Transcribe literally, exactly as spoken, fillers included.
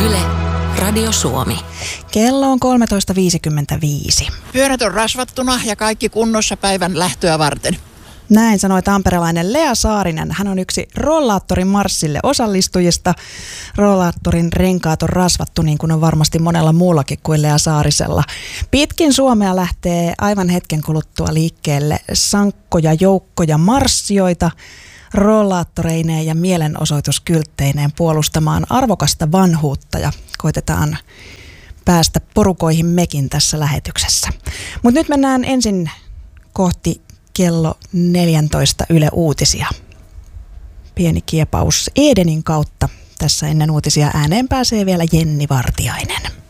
Yle, Radio Suomi. Kello on kolmetoista viisikymmentäviisi. Pyörät on rasvattuna ja kaikki kunnossa päivän lähtöä varten. Näin sanoi tamperelainen Lea Saarinen. Hän on yksi rollaattorin marssille osallistujista. Rollaattorin renkaat on rasvattu niin kuin on varmasti monella muullakin kuin Lea Saarisella. Pitkin Suomea lähtee aivan hetken kuluttua liikkeelle sankkoja joukkoja marssijoita rollaattoreineen ja mielenosoituskyltteineen puolustamaan arvokasta vanhuutta ja koitetaan päästä porukoihin mekin tässä lähetyksessä. Mutta nyt mennään ensin kohti kello neljätoista Yle Uutisia. Pieni kiepaus Edenin kautta. Tässä ennen uutisia ääneen pääsee vielä Jenni Vartiainen.